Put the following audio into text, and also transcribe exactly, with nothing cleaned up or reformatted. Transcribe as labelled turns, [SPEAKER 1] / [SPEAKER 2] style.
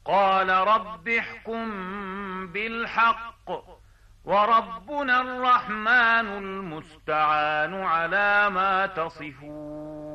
[SPEAKER 1] قال رب احكم بالحق وربنا الرحمن المستعان على ما تصفون